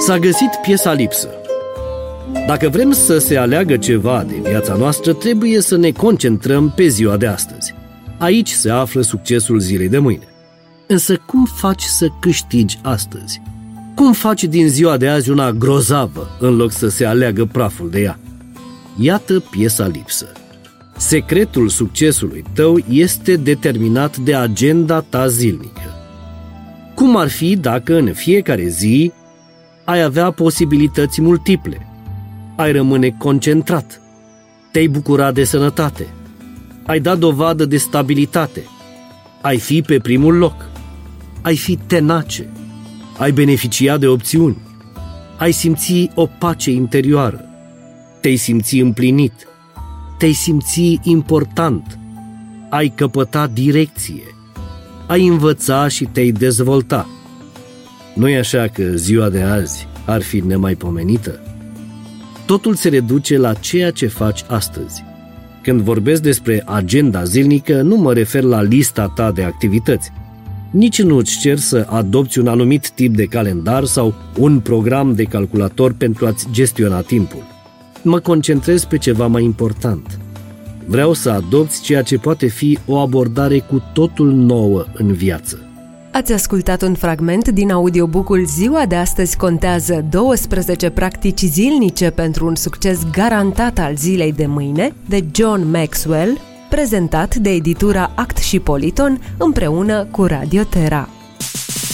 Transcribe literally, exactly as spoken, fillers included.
S-a găsit piesa lipsă. Dacă vrem să se aleagă ceva de viața noastră, trebuie să ne concentrăm pe ziua de astăzi. Aici se află succesul zilei de mâine. Însă cum faci să câștigi astăzi? Cum faci din ziua de azi una grozavă, în loc să se aleagă praful de ea? Iată piesa lipsă. Secretul succesului tău este determinat de agenda ta zilnică. Cum ar fi dacă în fiecare zi ai avea posibilități multiple, ai rămâne concentrat, te-ai bucura de sănătate, ai da dovadă de stabilitate, ai fi pe primul loc, ai fi tenace, ai beneficia de opțiuni, ai simți o pace interioară, te-ai simți împlinit, te-ai simți important, ai căpăta direcție, ai învăța și te-ai dezvolta. Nu-i așa că ziua de azi ar fi nemaipomenită? Totul se reduce la ceea ce faci astăzi. Când vorbesc despre agenda zilnică, nu mă refer la lista ta de activități. Nici nu îți cer să adopți un anumit tip de calendar sau un program de calculator pentru a-ți gestiona timpul. Mă concentrez pe ceva mai important. Vreau să adopți ceea ce poate fi o abordare cu totul nouă în viață. Ați ascultat un fragment din audiobook-ul Ziua de astăzi contează, douăsprezece practici zilnice pentru un succes garantat al zilei de mâine, de John Maxwell, prezentat de editura Act și Politon împreună cu Radio Terra.